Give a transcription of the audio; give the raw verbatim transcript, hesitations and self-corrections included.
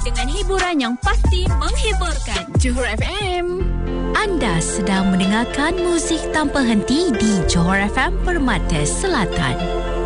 dengan hiburan yang pasti menghiburkan. Johor F M. Anda sedang mendengarkan muzik tanpa henti di Johor F M Permata Selatan.